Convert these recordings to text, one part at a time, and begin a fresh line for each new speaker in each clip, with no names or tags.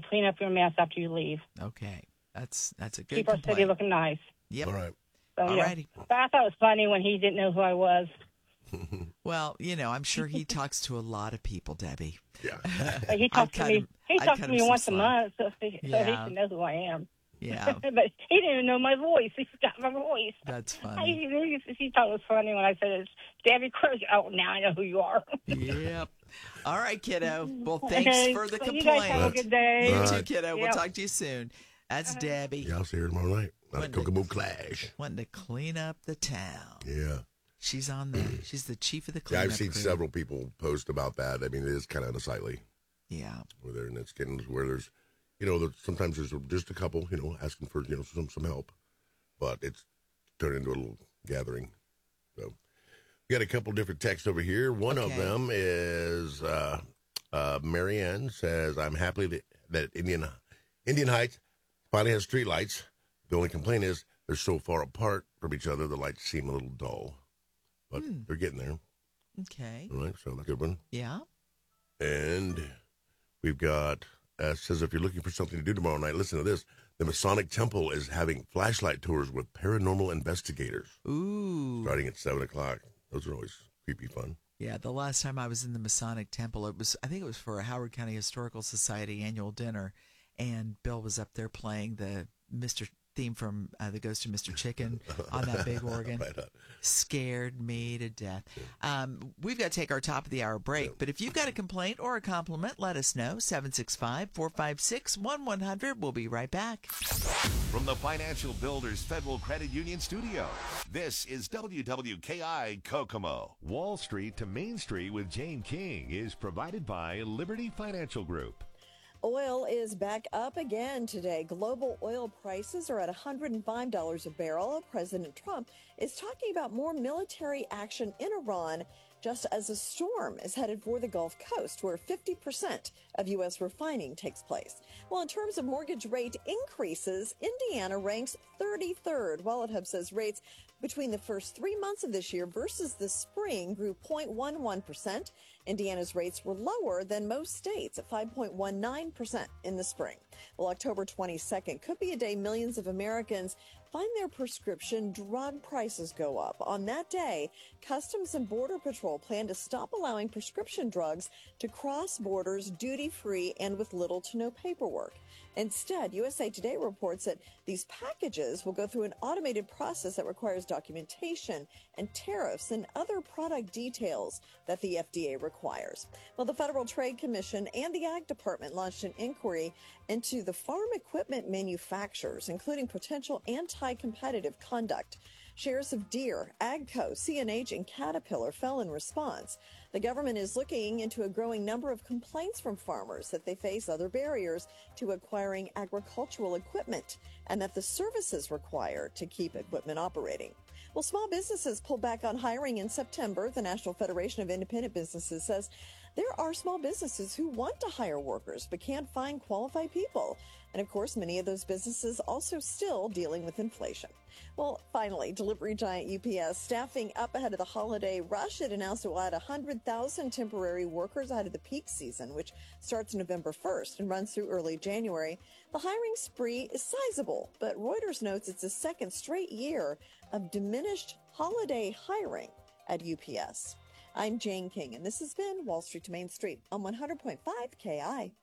and clean up your mess after you leave.
Okay. That's a good
Keep our
complaint.
city looking nice.
Yep.
All right.
So,
All
yeah.
righty.
But I thought it was funny when he didn't know who I was.
Well, I'm sure he talks to a lot of people, Debbie.
Yeah.
But he talks to me. He talks to me once a month, so he should know who I am.
Yeah.
But he didn't even know my voice. He forgot my voice.
That's funny.
He thought it was funny when I said it's Debbie Cruz. Oh, now I know who you are.
Yep. All right, kiddo. Well, thanks
Okay,
for the
so
complaint.
you guys have a good day.
You
All
too,
right.
kiddo. We'll
Yep.
talk to you soon. That's Debbie.
Yeah, I'll see her tomorrow night. Not a
When did-
Kokomo Clash.
Wanting to clean up the town.
Yeah.
She's the chief of the
Yeah,
cleanup
I've seen
crew.
several people post about that. I mean, it is kind of unsightly.
Yeah.
And it's getting where there's, sometimes there's just a couple, asking for, some help. But it's turned into a little gathering. So we got a couple different texts over here. One of them is Marianne says, I'm happy that Indian Heights finally has street lights. The only complaint is they're so far apart from each other, the lights seem a little dull. But they're getting there.
Okay.
All right, so that's a good one.
Yeah.
And we've got, says if you're looking for something to do tomorrow night, listen to this. The Masonic Temple is having flashlight tours with paranormal investigators.
Ooh.
Starting at 7 o'clock. Those are always creepy fun.
Yeah, the last time I was in the Masonic Temple, I think it was for a Howard County Historical Society annual dinner, and Bill was up there playing the Mr. theme from The Ghost of Mr. Chicken on that big organ.
Right on.
Scared me to death. We've got to take our top of the hour break, but if you've got a complaint or a compliment, let us know. 765-456-1100. We'll be right back.
From the Financial Builders Federal Credit Union Studio, this is WWKI Kokomo.
Wall Street to Main Street with Jane King is provided by Liberty Financial Group.
Oil is back up again today. Global oil prices are at $105 a barrel. President Trump is talking about more military action in Iran just as a storm is headed for the Gulf Coast, where 50% of U.S. refining takes place. Well, in terms of mortgage rate increases, Indiana ranks 33rd. Wallet Hub says rates between the first 3 months of this year versus the spring grew 0.11%. Indiana's rates were lower than most states at 5.19% in the spring. Well, October 22nd could be a day millions of Americans find their prescription drug prices go up. On that day, Customs and Border Patrol plan to stop allowing prescription drugs to cross borders duty-free and with little to no paperwork. Instead, USA Today reports that these packages will go through an automated process that requires documentation and tariffs and other product details that the FDA requires. Well, the Federal Trade Commission and the Ag Department launched an inquiry into the farm equipment manufacturers, including potential anti-competitive conduct. Shares of Deere, AGCO, CNH, and Caterpillar fell in response. The government is looking into a growing number of complaints from farmers that they face other barriers to acquiring agricultural equipment and that the services required to keep equipment operating. Well, small businesses pulled back on hiring in September. The National Federation of Independent Businesses says there are small businesses who want to hire workers but can't find qualified people. And of course, many of those businesses also still dealing with inflation. Well, finally, delivery giant UPS staffing up ahead of the holiday rush. It announced it will add 100,000 temporary workers ahead of the peak season, which starts November 1st and runs through early January. The hiring spree is sizable, but Reuters notes it's the second straight year of diminished holiday hiring at UPS. I'm Jane King, and this has been Wall Street to Main Street on 100.5 KI.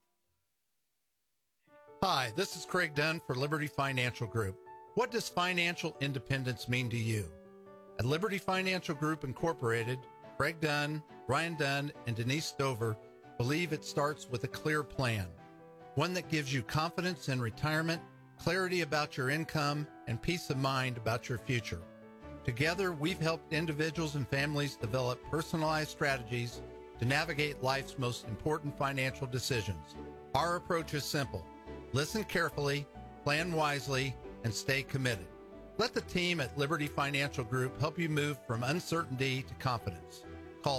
Hi, this is Craig Dunn for Liberty Financial Group. What does financial independence mean to you? At Liberty Financial Group Incorporated, Craig Dunn, Ryan Dunn, and Denise Stover believe it starts with a clear plan, one that gives you confidence in retirement, clarity about your income, and peace of mind about your future. Together, we've helped individuals and families develop personalized strategies to navigate life's most important financial decisions. Our approach is simple. Listen carefully, plan wisely, and stay committed. Let the team at Liberty Financial Group help you move from uncertainty to confidence. Call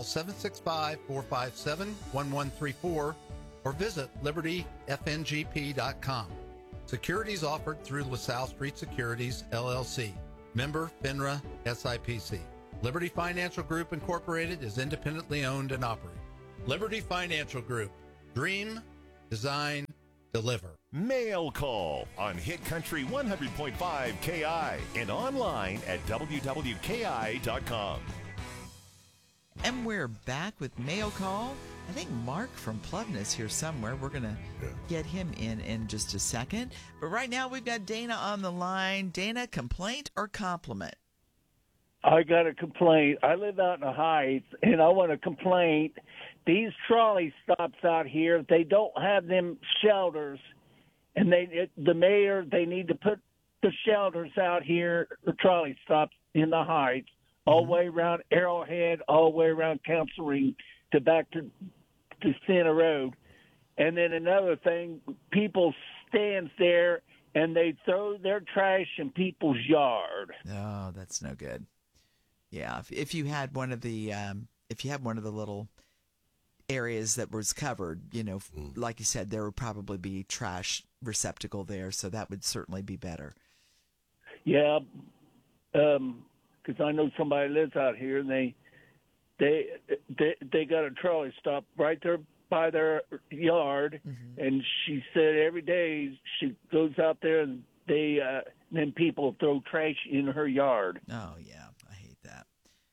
765-457-1134 or visit libertyfngp.com. Securities offered through LaSalle Street Securities, LLC. Member FINRA SIPC. Liberty Financial Group Incorporated is independently owned and operated. Liberty Financial Group. Dream, design, deliver.
Mail Call on Hit Country 100.5 KI and online at wwki.com.
And we're back with Mail Call. I think Mark from Plevna is here somewhere. We're going to get him in just a second. But right now we've got Dana on the line. Dana, complaint or compliment?
I got a complaint. I live out in the Heights, and I want to complain. These trolley stops out here, they don't have them shelters, and the mayor, they need to put the shelters out here, the trolley stops in the Heights, all the way around Arrowhead, all the way around Council Ring to back to Center Road. And then another thing, people stands there and they throw their trash in people's yard.
Oh, that's no good. Yeah, if you had one of the little areas that was covered, like you said, there would probably be trash receptacle there, so that would certainly be better.
Yeah, because I know somebody lives out here, and they got a trolley stop right there by their yard, and she said every day she goes out there and then people throw trash in her yard.
Oh yeah, I hate that.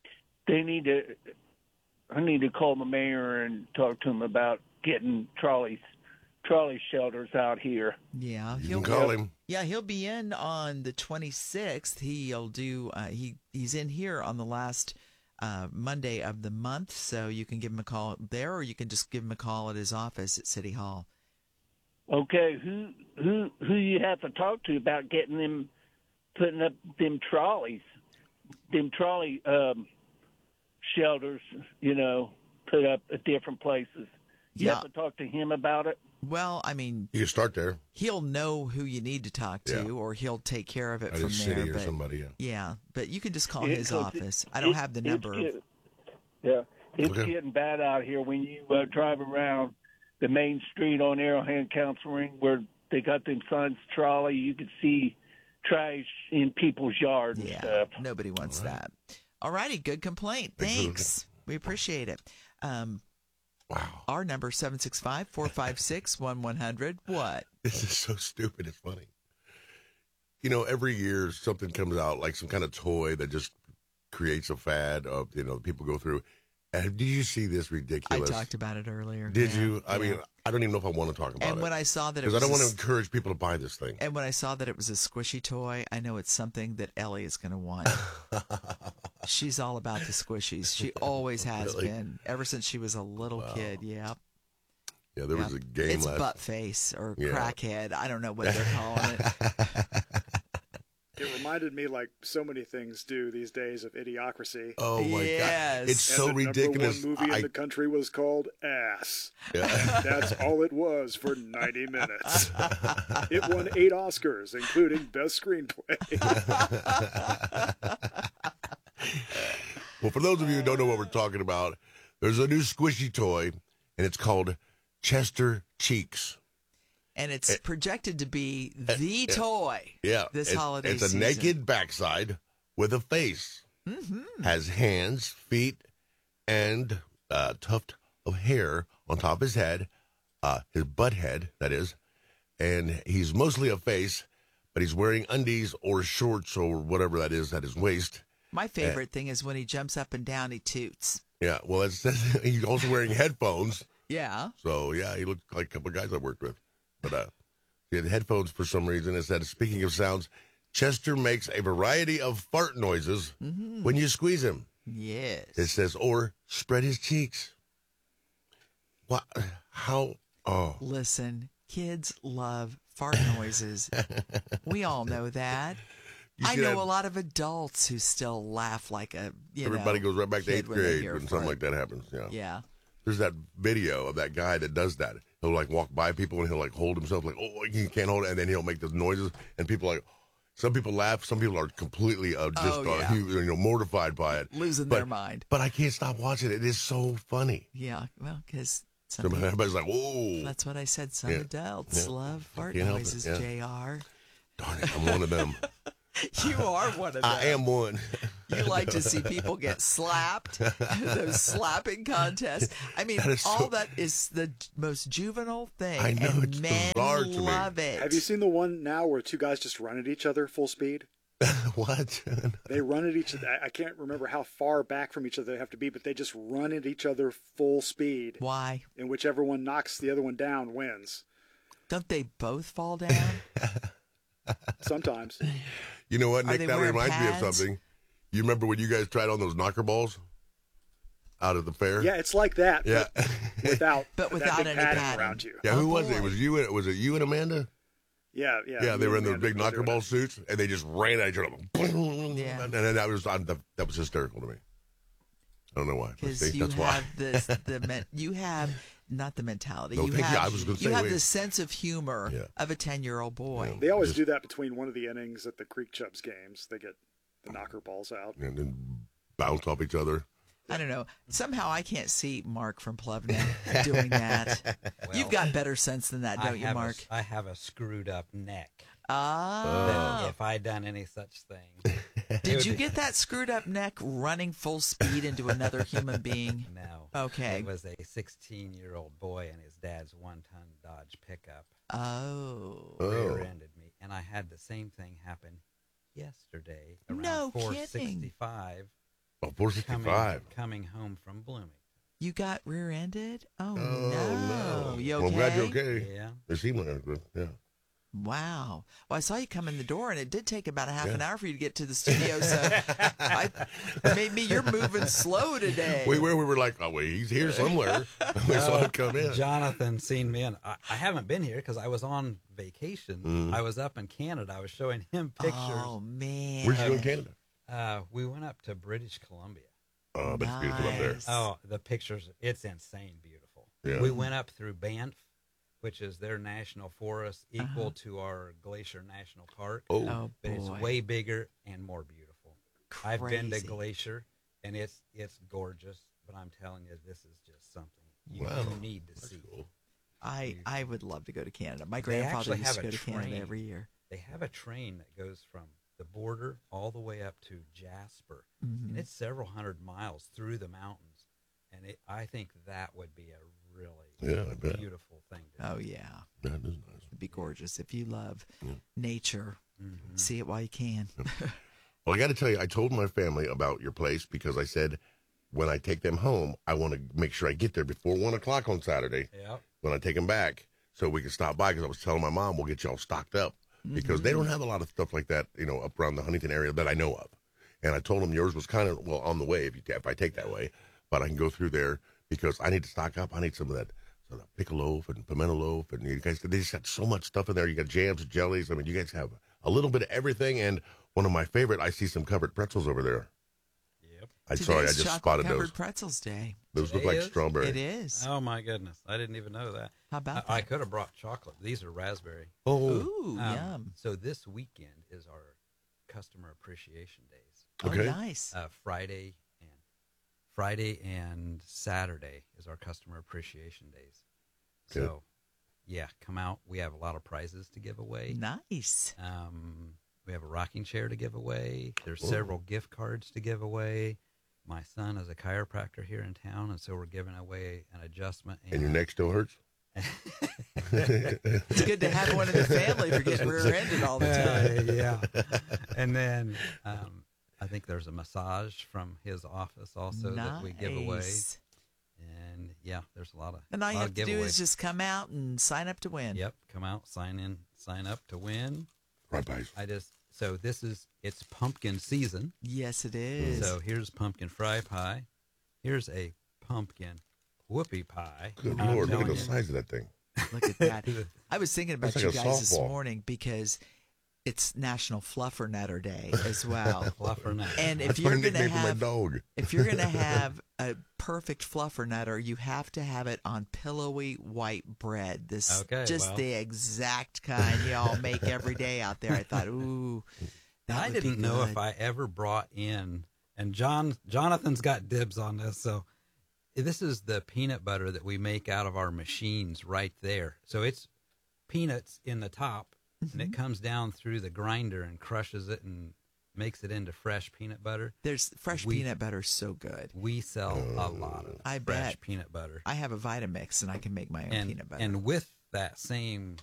I need to call the mayor and talk to him about getting trolley shelters out here.
Yeah,
you can call him.
Yeah, he'll be in on the 26th. He'll do. He's in here on the last Monday of the month, so you can give him a call there, or you can just give him a call at his office at City Hall.
Okay, who you have to talk to about getting them, putting up them trolley shelters, put up at different places. You have to talk to him about it.
Well, I mean,
you can start there.
He'll know who you need to talk to, or he'll take care of it
at
from
his
there.
City or somebody,
yeah, but you can just call his office. I don't have the number.
It's getting bad out here when you drive around the main street on Arrowhead Council Ring where they got them signs trolley. You can see trash in people's yards and stuff.
Nobody wants that. All righty, good complaint. Thanks. We appreciate it.
Wow.
Our number 765-456-1100. What?
This is so stupid. It's funny. Every year something comes out, like some kind of toy that just creates a fad of, people go through. And did you see this ridiculous?
I talked about it earlier.
Did you? I mean, I don't even know if I want to talk about it.
And when I saw that
because I don't want to encourage people to buy this thing.
And when I saw that it was a squishy toy, I know it's something that Ellie is going to want. She's all about the squishies. She always has been, ever since she was a little kid. Yeah.
Yeah, there was a game
It's butt face or crackhead. I don't know what they're calling it.
It reminded me, like so many things do these days, of Idiocracy.
Oh my God! It's so ridiculous.
The number one movie in the country was called Ass. Yeah. That's all it was for 90 minutes. It won 8 Oscars, including Best Screenplay.
Well, for those of you who don't know what we're talking about, there's a new squishy toy, and it's called Chester Cheeks.
And it's projected to be the toy this holiday season.
It's a naked backside with a face. Mm-hmm. Has hands, feet, and a tuft of hair on top of his head, his butt head, that is. And he's mostly a face, but he's wearing undies or shorts or whatever that is at his waist.
My favorite thing is when he jumps up and down, he toots.
Yeah, well, he's also wearing headphones.
Yeah.
So, he looked like a couple of guys I worked with. But he had headphones for some reason. It said, speaking of sounds, Chester makes a variety of fart noises when you squeeze him.
Yes.
It says, or spread his cheeks. What? How? Oh.
Listen, kids love fart noises. We all know that. I know a lot of adults who still laugh like
everybody goes right back to 8th grade when something like that happens. Yeah.
Yeah.
There's that video of that guy that does that. He'll walk by people and he'll hold himself he can't hold it, and then he'll make those noises, and people some people laugh, some people are completely mortified by it,
losing their mind.
But I can't stop watching it. It is so funny.
Yeah, well, because
everybody's like, whoa.
That's what I said. Some adults love fart noises. JR.
Darn it, I'm one of them.
You are one of them.
I am one.
You like to see people get slapped, those slapping contests. I mean, that is the most juvenile thing.
I know,
and
it's
men
bizarre to me.
love it.
Have you seen the one now where two guys just run at each other full speed?
What?
They run at each other. I can't remember how far back from each other they have to be, but they just run at each other full speed.
Why?
And whichever one knocks the other one down wins.
Don't they both fall down?
Sometimes.
You know what, Nick? That reminds me of
pads?
something. You remember when you guys tried on those knocker balls out at the fair?
Yeah, it's like that.
Yeah.
Without
any
padding
padding
around you.
Yeah, who was it? Was it you and Amanda?
Yeah.
Yeah, they were in those big knocker ball suits, and they just ran at each other.
Yeah.
And that was hysterical to me. I don't know why.
Because you have you have not the mentality.
No,
you
thank you.
have,
I was going to
you
say,
have the sense of humor of a 10-year-old boy.
They always do that between one of the innings at the Creek Chubs games. They get the knocker balls out.
And then bounce off each other.
I don't know. Somehow I can't see Mark from Plevna doing that.
Well,
You've got better sense than that, don't you, Mark?
I have a screwed up neck.
Ah.
If I done any such thing.
Did you get that screwed up neck running full speed into another human being?
No.
Okay.
It was a 16-year-old boy and his dad's one-ton Dodge pickup.
Oh.
Rear-ended me. And I had the same thing happen yesterday around 465.
Oh, 465.
Coming home from Bloomington.
You got rear-ended? Oh, no. You okay?
Well, I'm glad you're okay.
Yeah.
It seemed like good. Yeah.
Wow. Well, I saw you come in the door, and it did take about a half an hour for you to get to the studio, so maybe you're moving slow today.
We were like, oh, wait, he's here somewhere. We saw him come in.
Jonathan seen me, and I haven't been here because I was on vacation. I was up in Canada. I was showing him pictures.
Oh, man.
Where'd you go in Canada?
We went up to British Columbia.
Oh, but it's beautiful up there.
Oh, the pictures, it's insane beautiful.
Yeah.
We went up through Banff, which is their national forest, equal to our Glacier National Park.
Oh,
but it's way bigger and more beautiful.
Crazy.
I've been to Glacier, and it's gorgeous, but I'm telling you, this is just something you need to see.
Cool.
I would love to go to Canada. My grandfather used to go to Canada every year.
They have a train that goes from the border all the way up to Jasper, and it's several hundred miles through the mountains, and I think that would be a really beautiful thing to do.
Oh, yeah.
That is nice.
It'd be gorgeous. If you love nature, see it while you can.
Well, I got to tell you, I told my family about your place because I said when I take them home, I want to make sure I get there before 1 o'clock on Saturday when I take them back so we can stop by, because I was telling my mom we'll get you all stocked up because they don't have a lot of stuff like that, up around the Huntington area that I know of. And I told them yours was kind of, on the way if I take that way, but I can go through there because I need to stock up. I need some of that sort of pickle loaf and pimento loaf. And you guys, they just got so much stuff in there. You got jams and jellies. I mean, you guys have a little bit of everything. And one of my favorite, I see some covered pretzels over there.
Yep.
I just spotted those.
Covered pretzels day.
Those look like strawberry.
It is.
Oh, my goodness. I didn't even know that.
How about that?
I could have brought chocolate. These are raspberry.
Oh.
Ooh, yum.
So this weekend is our customer appreciation days.
Okay.
Oh, nice.
Friday and Saturday is our customer appreciation days.
Good.
So, come out. We have a lot of prizes to give away.
Nice.
We have a rocking chair to give away. There's several gift cards to give away. My son is a chiropractor here in town, and so we're giving away an adjustment.
And your neck still hurts?
It's good to have one in the family for getting rear-ended all the time.
And then I think there's a massage from his office also that we give away. And there's a lot of
And all you have to do is just come out and sign up to win.
Yep, come out, sign in, sign up to win.
Right, guys.
So it's pumpkin season.
Yes, it is.
So here's pumpkin fry pie. Here's a pumpkin whoopie pie.
Good Lord, look at the size of that thing.
Look at that. I was thinking about
That's
you
like
guys
a
this
softball.
morning because it's National Fluffernutter Day as well.
Fluffernutter.
And if
That's
you're
my
going to
nickname for my
have
dog.
if you're going to have a perfect Fluffernutter, you have to have it on pillowy white bread. The exact kind y'all make every day out there. I thought, ooh,
I didn't know if I ever brought in, and Jonathan's got dibs on this, so this is the peanut butter that we make out of our machines right there. So it's peanuts in the top, and it comes down through the grinder and crushes it and makes it into fresh peanut butter.
There's fresh peanut butter so good.
We sell a lot of fresh peanut butter.
I have a Vitamix, and I can make my own peanut butter.
And with that same,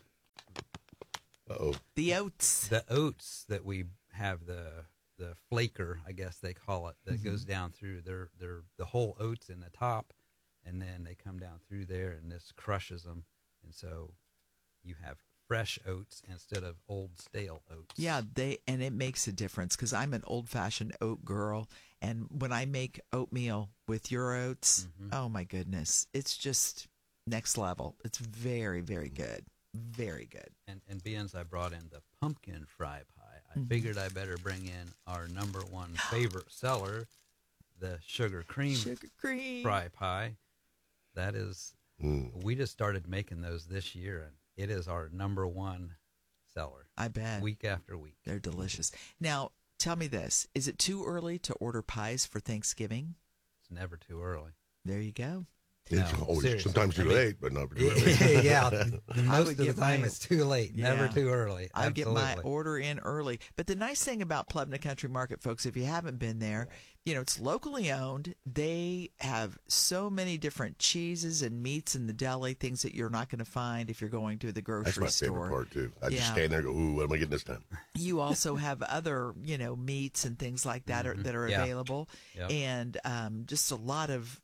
the oats
that we have, the flaker, I guess they call it, that goes down through they're the whole oats in the top, and then they come down through there, and this crushes them, and so you have fresh oats instead of old stale oats.
Yeah, and it makes a difference because I'm an old-fashioned oat girl, and when I make oatmeal with your oats, oh my goodness, it's just next level. It's very, very good, very good.
And being I brought in the pumpkin fry pie, I figured I better bring in our #1 favorite seller, the sugar cream fry pie. That is, we just started making those this year, and it is our #1 seller.
I bet.
Week after week.
They're delicious. Now, tell me this. Is it too early to order pies for Thanksgiving?
It's never too early.
There you go.
It's always sometimes too late, but not too early.
Yeah, most of the time it's too late, never too early.
I get my order in early. But the nice thing about Plebna Country Market, folks, if you haven't been there, it's locally owned. They have so many different cheeses and meats in the deli, things that you're not going to find if you're going to the grocery store.
That's my favorite part, too. I just stand there and go, ooh, what am I getting this time?
You also have other, meats and things like that that are available. Yep. And just a lot of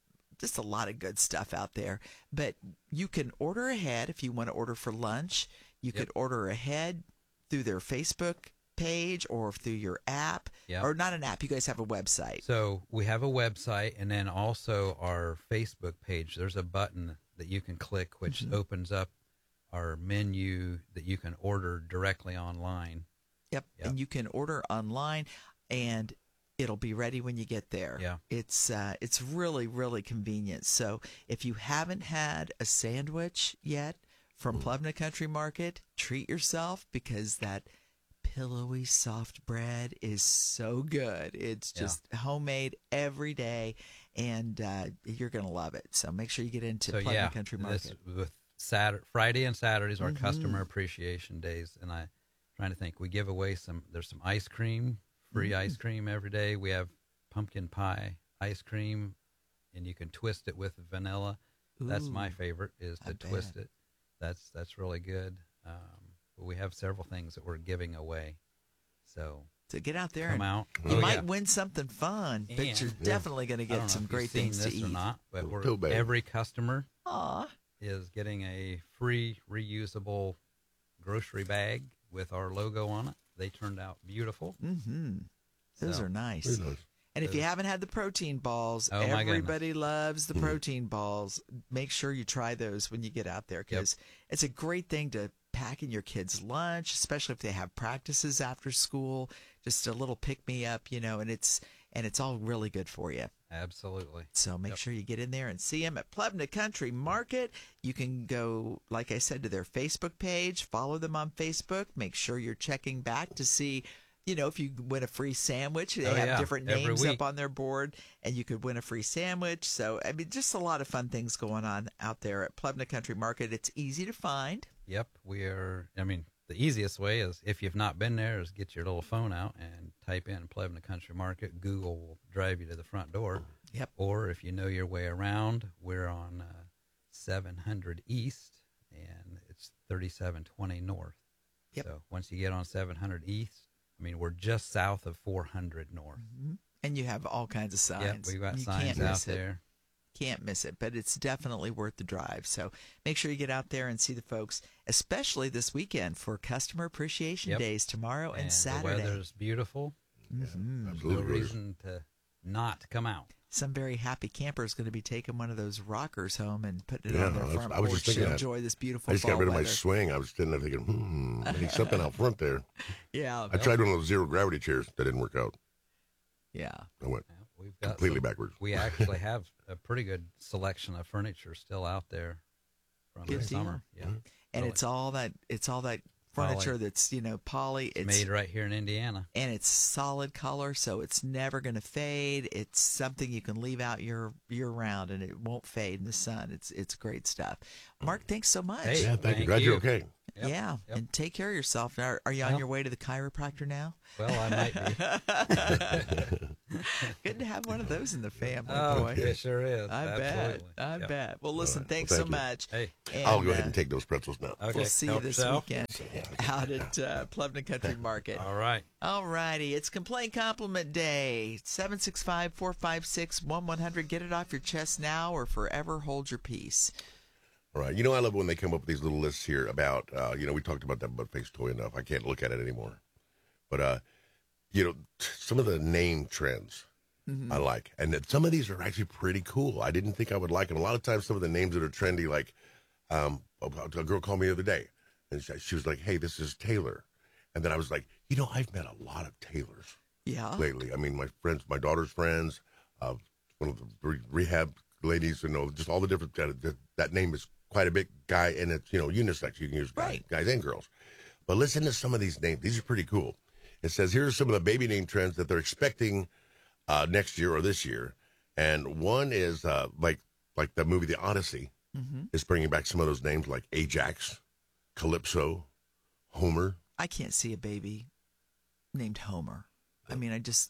good stuff out there. But you can order ahead if you want to order for lunch. You could order ahead through their Facebook page or through your app. Or not an app. You guys have a website.
So we have a website, and then also our Facebook page. There's a button that you can click, which opens up our menu that you can order directly online.
Yep. And you can order online, and it'll be ready when you get there.
Yeah.
It's really, really convenient. So if you haven't had a sandwich yet from Plebna Country Market, treat yourself, because that pillowy soft bread is so good. It's just homemade every day, and you're going to love it. So make sure you get into Plebna Country Market.
With Friday and Saturdays are customer appreciation days, and I'm trying to think. We give away there's some ice cream. Free ice cream every day. We have pumpkin pie ice cream, and you can twist it with vanilla. Ooh, that's my favorite, is to twist it. That's really good. We have several things that we're giving away. So
get out there
come out.
You might win something fun, but you're definitely going to get some great things to eat.
Or not, but every customer is getting a free reusable grocery bag with our logo on it. They turned out beautiful.
Those are nice. And if you haven't had the protein balls,
Oh,
everybody loves the protein balls. Make sure you try those when you get out there, because it's a great thing to pack in your kids' lunch, especially if they have practices after school. Just a little pick-me-up, you know, and it's all really good for you.
Absolutely.
So make sure you get in there and see them at Plebna Country Market. You can go, like I said, to their Facebook page, follow them on Facebook. Make sure you're checking back to see, you know, if you win a free sandwich. They have different names up on their board, and you could win a free sandwich. So, I mean, just a lot of fun things going on out there at Plebna Country Market. It's easy to find.
Yep. The easiest way is, if you've not been there, is get your little phone out and type in Plebna Country Market. Google will drive you to the front door.
Yep.
Or if you know your way around, we're on 700 East, and it's 3720 North.
Yep.
So once you get on 700 East, we're just south of 400 North.
Mm-hmm. And you have all kinds of signs.
Yep, we've got signs out there.
Can't miss it, but it's definitely worth the drive. So make sure you get out there and see the folks, especially this weekend for Customer Appreciation Days, tomorrow and Saturday.
The weather's beautiful.
Mm-hmm.
No reason to not come out.
Some very happy camper is going to be taking one of those rockers home and putting it on their front
I was
porch
just thinking
to enjoy this beautiful fall
I just got rid of my
weather.
swing. I was sitting there thinking, I need something out front there.
Yeah.
I tried one of those zero gravity chairs. That didn't work out.
Yeah.
I went
We've got
completely backwards.
We actually have a pretty good selection of furniture still out there from the summer. Yeah.
And
really.
it's all that furniture
Poly.
that's, poly. It's
made right here in Indiana.
And it's solid color, so it's never going to fade. It's something you can leave out year round, and it won't fade in the sun. It's great stuff. Mark, thanks so much.
Hey,
thank you. Glad you're okay.
Yep.
Yeah,
Yep.
and take care of yourself. Are you on your way to the chiropractor now?
Well, I might be.
Good to have one of those in the family,
Oh,
boy.
it sure is.
I
Absolutely.
bet. I
Yep.
bet. Well, listen,
Right.
thanks
Well,
so
thank you.
much.
Hey.
And,
I'll go ahead and take those pretzels now.
Okay.
We'll see you
Help
this
yourself.
weekend out at Plevna Country Market.
All right.
All righty. It's Complaint Compliment Day. 765-456-1100. Get it off your chest now or forever hold your peace.
All right. You know, I love when they come up with these little lists here about, we talked about that butt-face toy enough. I can't look at it anymore. But, some of the name trends I like. And that some of these are actually pretty cool. I didn't think I would like them. A lot of times some of the names that are trendy, like a girl called me the other day. And she was like, hey, this is Taylor. And then I was like, I've met a lot of Taylors lately. I mean, my daughter's friends, one of the rehab ladies, just all the different, that name is quite a big guy, and it's, unisex. You can use guys and girls. But listen to some of these names. These are pretty cool. It says, here are some of the baby name trends that they're expecting next year or this year. And one is like the movie The Odyssey is bringing back some of those names like Ajax, Calypso, Homer.
I can't see a baby named Homer. I mean, it just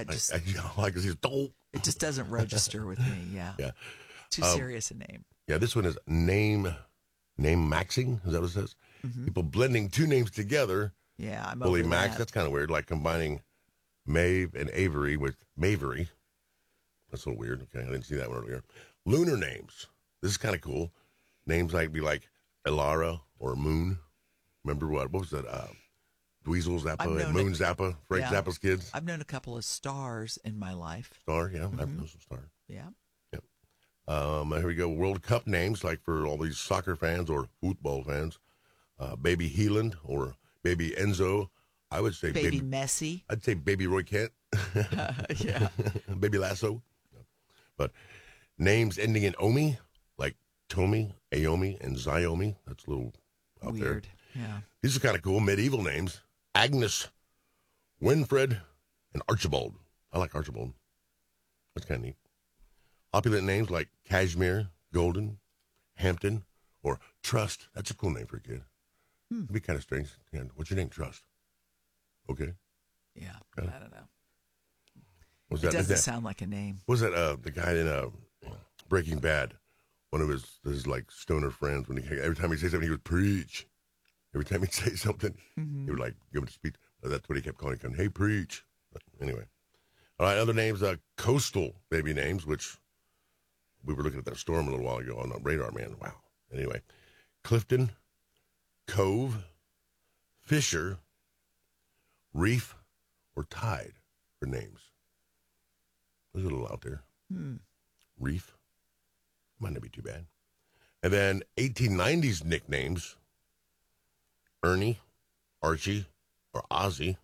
doesn't register with me. Yeah. Too serious a name.
Yeah, this one is name maxing. Is that what it says? People blending two names together.
Yeah, I'm
Bully
over
Max.
that.
That's kind of weird. Like combining Maeve and Avery with Mavery. That's a little weird. Okay, I didn't see that one earlier. Lunar names. This is kind of cool. Names like be like Elara or Moon. Remember what was that? Dweezil Zappa and Moon Zappa, Frank Zappa's kids.
I've known a couple of stars in my life.
Star, yeah. I've known some stars.
Yeah.
Yep. Here we go. World Cup names, like for all these soccer fans or football fans. Baby Heeland or Baby Enzo. I would say
Baby Messi.
I'd say Baby Roy Kent.
Yeah.
Baby Lasso. But names ending in Omi, like Tomi, Aomi, and Xiaomi. That's a little out
Weird.
there.
Yeah.
These are kind of cool. Medieval names. Agnes, Winfred, and Archibald. I like Archibald. That's kind of neat. Opulent names like Cashmere, Golden, Hampton, or Trust. That's a cool name for a kid. It'd be kind of strange. Yeah, what's your name? Trust. Okay.
Yeah. I don't know.
It
doesn't sound like a name.
Was that the guy in Breaking Bad? One of his like stoner friends. Every time he say something, he would preach. Every time he'd say something, he would like give him a speech. That's what he kept calling him. Hey, preach. But anyway. All right, other names, coastal baby names, which we were looking at that storm a little while ago on the radar, man. Wow. Anyway, Clifton, Cove, Fisher, Reef, or Tide for names. There's a little out there. Reef. Might not be too bad. And then 1890s nicknames. Ernie, Archie, or Ozzy.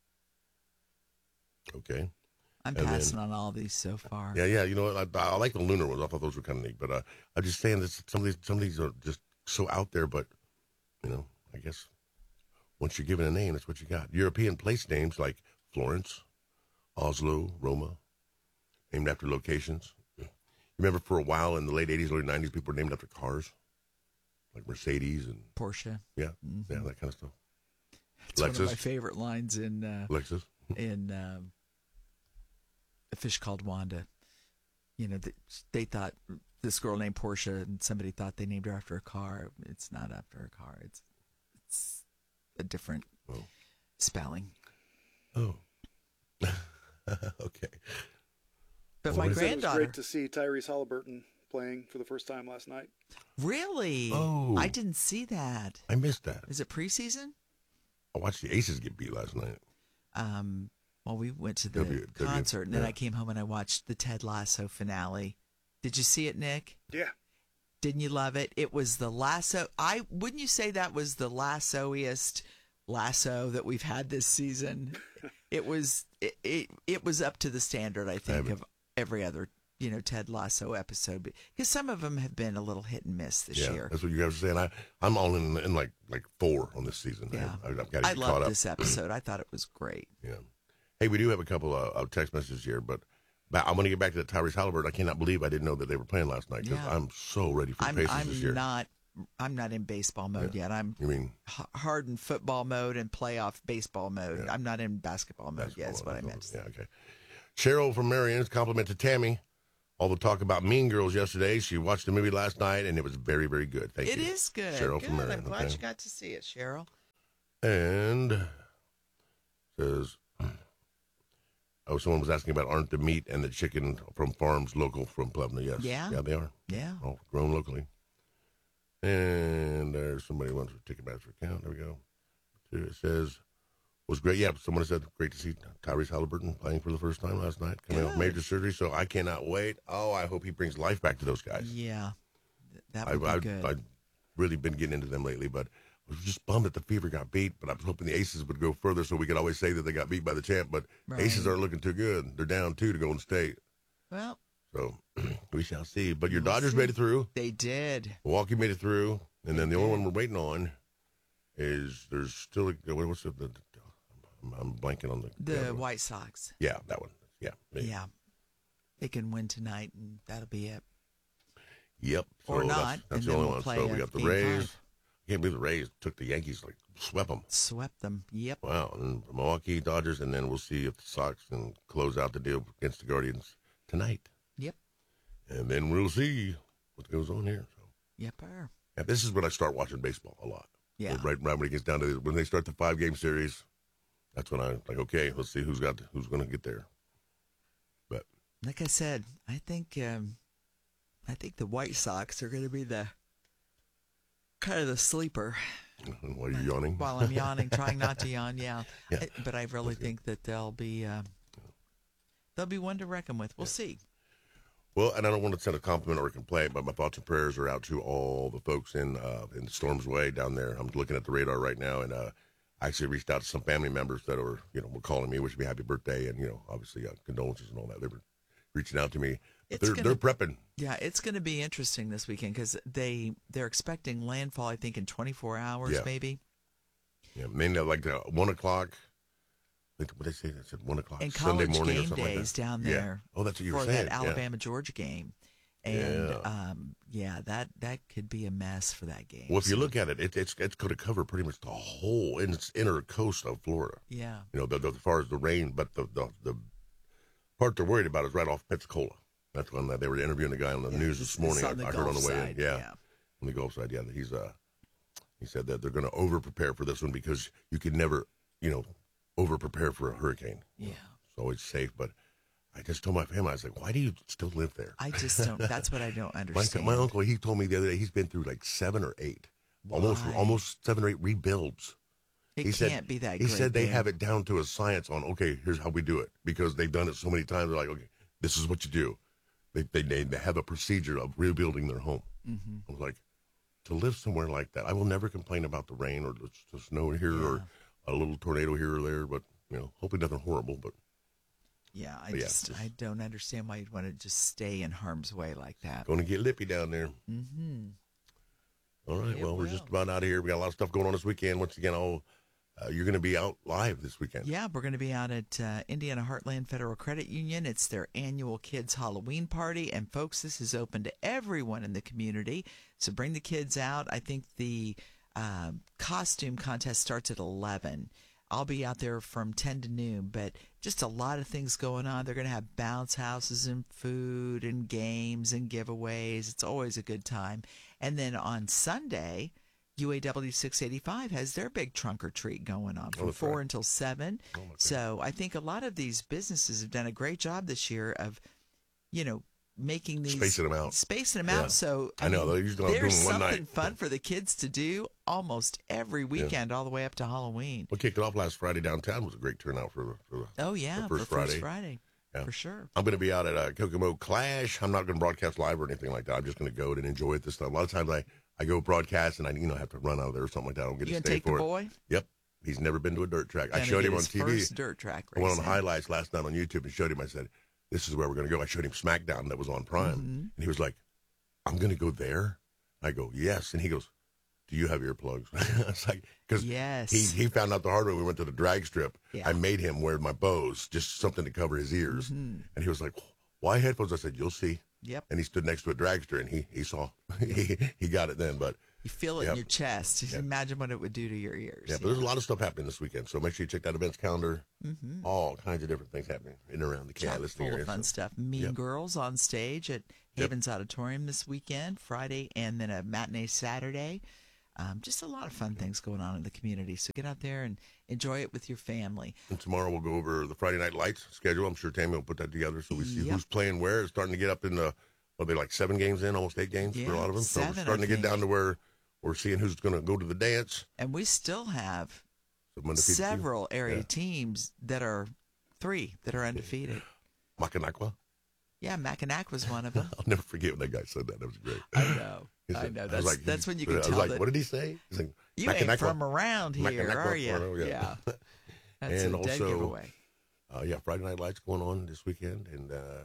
Okay.
I'm passing on all these so far.
Yeah. You know what? I like the lunar ones. I thought those were kind of neat. But I'm just saying that some of these are just so out there. But, I guess once you're given a name, that's what you got. European place names like Florence, Oslo, Roma, named after locations. You remember for a while in the late 80s, early 90s, people were named after cars. Like Mercedes and
Porsche.
Yeah, that kind of stuff.
It's Lexus. One of my favorite lines in
Lexus.
In A Fish Called Wanda. They thought this girl named Portia, and somebody thought they named her after a car. It's not after a car. It's a different spelling.
Oh. Okay.
But my granddaughter.
It was great to see Tyrese Halliburton playing for the first time last night.
Really?
Oh.
I didn't see that.
I missed that.
Is it preseason?
I watched the Aces get beat last night.
Well, we went to the concert, and then I came home and I watched the Ted Lasso finale. Did you see it, Nick?
Yeah.
Didn't you love it? It was the lasso. Wouldn't you say that was the lassoiest lasso that we've had this season? It was up to the standard, I think, of every other Ted Lasso episode, because some of them have been a little hit and miss this year.
That's what you guys are saying. I'm all in like 4 on this season.
Yeah.
I've got to
I
get
loved
caught up.
this episode. I thought it was great.
Yeah. Hey, we do have a couple of text messages here, but I'm going to get back to that Tyrese Halliburton. I cannot believe I didn't know that they were playing last night, because I'm so ready for the Pacers this year.
I'm not not in baseball mode yet. I'm hard in football mode and playoff baseball mode. I'm not in basketball mode yet. That's what I meant.
Yeah, okay. Cheryl from Marion's compliment to Tammy. All the talk about Mean Girls yesterday. She watched the movie last night, and it was very, very good. Thank you.
It is good.
Cheryl from Marion.
I'm glad you got to see it, Cheryl.
And says, someone was asking about aren't the meat and the chicken from farms local from Plevna? Yes.
Yeah,
they are.
Yeah.
All grown locally. And there's somebody who wants to take a master account. There we go. It says, was great. Yeah, someone said great to see Tyrese Halliburton playing for the first time last night, coming out of major surgery. So I cannot wait. Oh, I hope he brings life back to those guys.
Yeah, that would be good.
I've really been getting into them lately, but I was just bummed that the Fever got beat. But I was hoping the Aces would go further, so we could always say that they got beat by the champ. But Aces aren't looking too good. They're down 2 to Golden State.
Well,
so we shall see. But your Dodgers made it through.
They did.
Milwaukee made it through, and then the only one we're waiting on is there's still what's the I'm blanking on
the White Sox.
Yeah, that one. Yeah.
Yeah. They can win tonight, and that'll be it.
Yep. So
or not.
That's the only one. So we got the Rays. I can't believe the Rays took the Yankees, swept them.
Swept them. Yep.
Wow. And Milwaukee, Dodgers, and then we'll see if the Sox can close out the deal against the Guardians tonight.
Yep.
And then we'll see what goes on here. So.
Yep.
Yeah, this is when I start watching baseball a lot.
Yeah.
Right when it gets down to when they start the 5-game series. That's when I'm like, okay, let's see who's going to get there. But
like I said, I think the White Sox are going to be the kind of the sleeper.
While you're yawning,
while I'm yawning, trying not to yawn, yeah. But I really think that they'll be one to reckon with. We'll see.
Well, and I don't want to send a compliment or a complaint, but my thoughts and prayers are out to all the folks in Storm's Way down there. I'm looking at the radar right now, and I actually reached out to some family members that were calling me, wishing me happy birthday, and obviously condolences and all that. They were reaching out to me. They're prepping.
Yeah, it's going to be interesting this weekend because they're expecting landfall. I think in 24 hours, maybe.
Yeah, mainly like 1 o'clock. What they say? They said 1 o'clock
and
Sunday morning
game
or something
days
like that.
Down there.
Oh, that's what you were
for
saying.
That Alabama Georgia game. And that could be a mess for that game.
Well, if you look at it, it's going to cover pretty much the whole inner coast of Florida.
Yeah.
As far as the rain, but the part they're worried about is right off Pensacola. That's when they were interviewing the guy on the news this morning. I heard on the way in. Yeah. On the Gulf side, he said that they're going to over prepare for this one because you can never, over prepare for a hurricane.
Yeah.
It's always safe, but I just told my family, I was like, why do you still live there?
I just don't. That's what I don't understand.
My uncle, he told me the other day, he's been through like 7 or 8, almost 7 or 8 rebuilds.
He can't be that great.
He said they have it down to a science on, okay, here's how we do it. Because they've done it so many times, they're like, okay, this is what you do. They have a procedure of rebuilding their home. Mm-hmm. I was like, to live somewhere like that, I will never complain about the rain or the snow here or a little tornado here or there, but, hopefully nothing horrible, but.
Yeah, I don't understand why you'd want to just stay in harm's way like that.
Going to get lippy down there.
Mm-hmm.
All right, we're just about out of here. We got a lot of stuff going on this weekend. Once again, you're going to be out live this weekend.
Yeah, we're going to be out at Indiana Heartland Federal Credit Union. It's their annual Kids Halloween party. And, folks, this is open to everyone in the community. So bring the kids out. I think the costume contest starts at 11. I'll be out there from 10 to noon, but just a lot of things going on. They're going to have bounce houses and food and games and giveaways. It's always a good time. And then on Sunday, UAW 685 has their big trunk or treat going on from 4 until 7. So I think a lot of these businesses have done a great job this year of, making these
spacing them out.
Yeah. So
I know
there's
doing
something
one night.
fun for the kids to do almost every weekend, all the way up to Halloween.
What kicked it off last Friday downtown was a great turnout for the first Friday. Yeah.
For sure.
I'm going to be out at Kokomo Clash. I'm not going to broadcast live or anything like that. I'm just going to go and enjoy it this time. A lot of times I go broadcast and I have to run out of there or something like that. I don't get to stay for it.
You going to take the boy?
Yep. He's never been to a dirt track. I showed him on TV.
First dirt track racing.
I went on highlights last night on YouTube and showed him. I said, this is where we're going to go. I showed him SmackDown that was on Prime. Mm-hmm. And he was like, I'm going to go there? I go, yes. And he goes, do you have earplugs? I was like, because he found out the hard way. We went to the drag strip. Yeah. I made him wear my Bose, just something to cover his ears. Mm-hmm. And he was like, why headphones? I said, you'll see.
Yep.
And he stood next to a dragster, and he saw. he got it then. But
You feel it in your chest. Just imagine what it would do to your ears.
Yeah, but there's a lot of stuff happening this weekend, so make sure you check that events calendar. Mm-hmm. All kinds of different things happening in and around the KI listening area.
Full of fun stuff. Mean Girls on stage at Havens Auditorium this weekend, Friday, and then a matinee Saturday. Just a lot of fun things going on in the community. So get out there and enjoy it with your family.
And tomorrow we'll go over the Friday Night Lights schedule. I'm sure Tammy will put that together so we see who's playing where. It's starting to get up in the, they're like 7 games in, almost 8 games for a lot of them. So we're starting to get down to where we're seeing who's going to go to the dance.
And we still have several area teams that are 3 that are undefeated.
Mackinac.
Yeah, Mackinac was one of them.
I'll never forget when that guy said that. That was great.
I know. That's when you can tell.
I was like, what did he say? He's like,
you ain't from around here, are you?
Yeah.
That's
and
a dead giveaway.
Friday Night Lights going on this weekend. And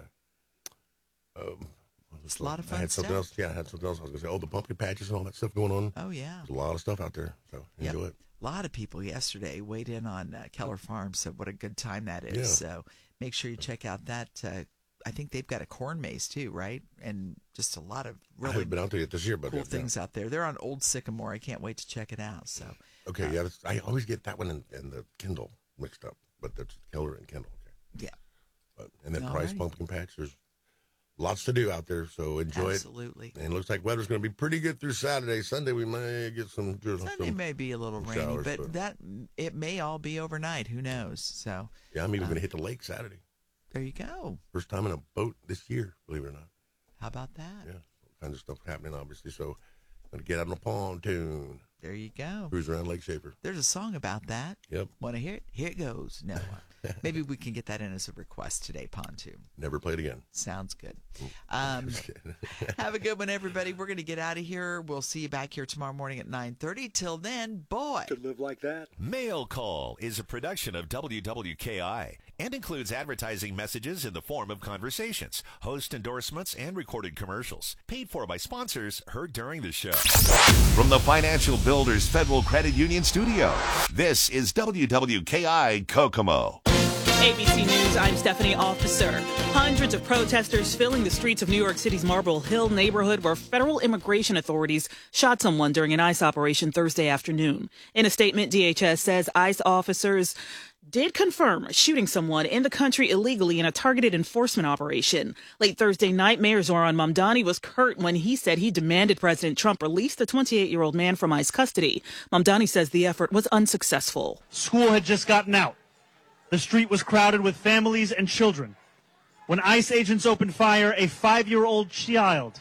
it's a lot of fun
I had something else. Yeah, I had something else. I was going to say, the pumpkin patches and all that stuff going on.
Oh, yeah.
There's a lot of stuff out there. So enjoy it.
A lot of people yesterday weighed in on Keller Farms, so what a good time that is.
Yeah.
So make sure you check out that. I think they've got a corn maze too, right? And just a lot of really
I haven't been out there yet this year, but
cool things out there. They're on Old Sycamore. I can't wait to check it out. So
I always get that one and the Kendall mixed up, but that's Keller and Kendall. Okay.
Yeah.
And then Price Pumpkin Patch. There's lots to do out there, so enjoy
Absolutely.
it. And it looks like weather's going to be pretty good through Saturday. Sunday we may get some.
Sunday may be a little rainy,
showers,
but that it may all be overnight. Who knows? So
yeah, I'm even going to hit the lake Saturday.
There you go.
First time in a boat this year, believe it or not.
How about that?
Yeah, all kinds of stuff happening, obviously. So I'm going to get out on a pontoon.
There you go.
Cruise around Lake Shafer.
There's a song about that.
Yep.
Want to hear it? Here it goes. No. Maybe we can get that in as a request today, Pontoon.
Never played again.
Sounds good. Have a good one, everybody. We're going to get out of here. We'll see you back here tomorrow morning at 9:30. Till then, boy.
Could live like that.
Mail Call is a production of WWKI and includes advertising messages in the form of conversations, host endorsements, and recorded commercials. Paid for by sponsors heard during the show.
From the Financial Builders Federal Credit Union Studio, this is WWKI Kokomo.
ABC News, I'm Stephanie Officer. Hundreds of protesters filling the streets of New York City's Marble Hill neighborhood where federal immigration authorities shot someone during an ICE operation Thursday afternoon. In a statement, DHS says ICE officers did confirm shooting someone in the country illegally in a targeted enforcement operation. Late Thursday night, Mayor Zohran Mamdani was curt when he said he demanded President Trump release the 28-year-old man from ICE custody. Mamdani says the effort was unsuccessful.
School had just gotten out. The street was crowded with families and children. When ICE agents opened fire, a 5-year-old child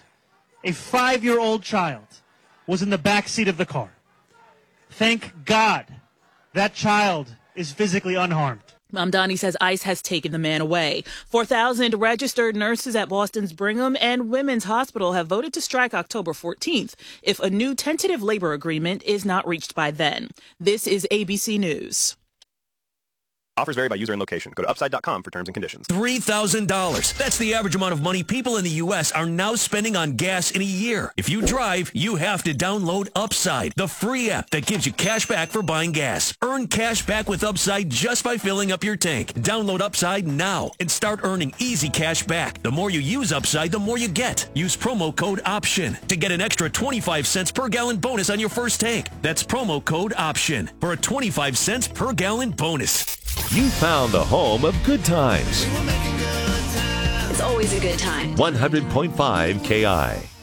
was in the back seat of the car. Thank God that child is physically unharmed.
Mamdani says ICE has taken the man away. 4,000 registered nurses at Boston's Brigham and Women's Hospital have voted to strike October 14th if a new tentative labor agreement is not reached by then. This is ABC News.
Offers vary by user and location. Go to Upside.com for terms and conditions.
$3,000. That's the average amount of money people in the U.S. are now spending on gas in a year. If you drive, you have to download Upside, the free app that gives you cash back for buying gas. Earn cash back with Upside just by filling up your tank. Download Upside now and start earning easy cash back. The more you use Upside, the more you get. Use promo code OPTION to get an extra 25 cents per gallon bonus on your first tank. That's promo code OPTION for a 25 cents per gallon bonus.
You found the home of good times.
It's always a good time.
100.5 KI.